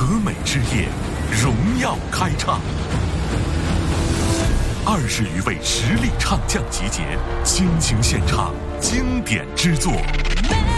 美之夜，荣耀开唱。20余位实力唱将集结，倾情献唱经典之作。